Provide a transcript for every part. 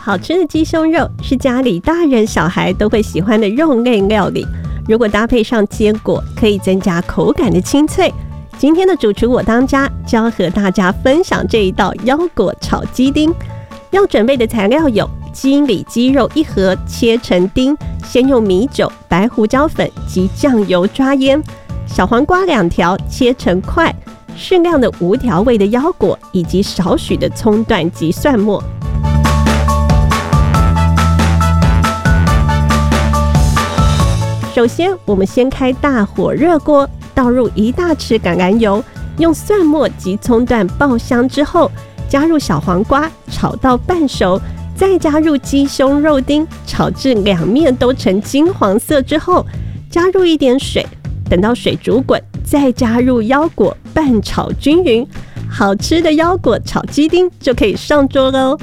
好吃的鸡胸肉是家里大人小孩都会喜欢的肉类料理，如果搭配上坚果，可以增加口感的清脆。今天的主厨我当家就要和大家分享这一道腰果炒鸡丁。要准备的材料有鸡英里鸡肉1盒切成丁，先用米酒、白胡椒粉及酱油抓腌；小黄瓜2条切成块，适量的无调味的腰果，以及少许的葱段及蒜末。首先，我们先开大火热锅，倒入1大匙橄榄油，用蒜末及葱段爆香之后，加入小黄瓜，炒到半熟，再加入鸡胸肉丁，炒至两面都呈金黄色之后，加入一点水，等到水煮滚，再加入腰果，拌炒均匀，好吃的腰果炒鸡丁就可以上桌喽。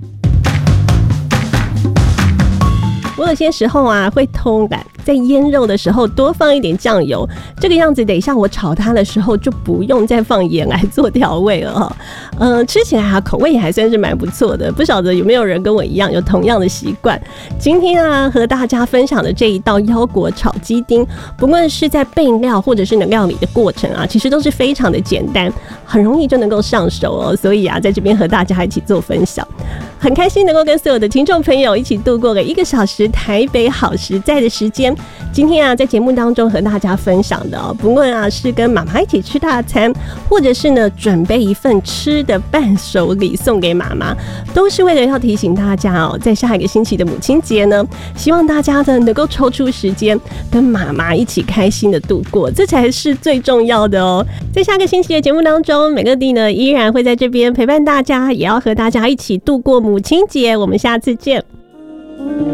我有些时候会偷懒，在腌肉的时候多放一点酱油，这个样子等一下我炒它的时候就不用再放盐来做调味了吃起来口味也还算是蛮不错的，不晓得有没有人跟我一样有同样的习惯。今天和大家分享的这一道腰果炒鸡丁，不论是在备料或者是料理的过程其实都是非常的简单，很容易就能够上手所以在这边和大家一起做分享，很开心能够跟所有的听众朋友一起度过了1个小时台北好食在的时间。今天在节目当中和大家分享的不论是跟妈妈一起吃大餐，或者是呢准备一份吃的伴手礼送给妈妈，都是为了要提醒大家在下一个星期的母亲节呢，希望大家呢能够抽出时间跟妈妈一起开心的度过，这才是最重要的在下个星期的节目当中，美乐蒂呢依然会在这边陪伴大家，也要和大家一起度过母亲节，我们下次见。